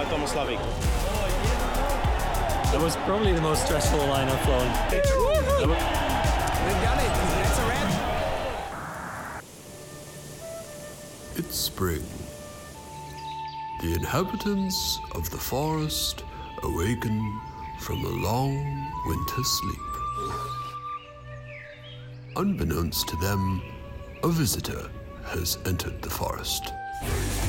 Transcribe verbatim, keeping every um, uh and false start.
Tomaslavik. That was probably the most stressful line I've flown. We've done it. That's a wrap. It's spring. The inhabitants of the forest awaken from a long winter sleep. Unbeknownst to them, a visitor has entered the forest.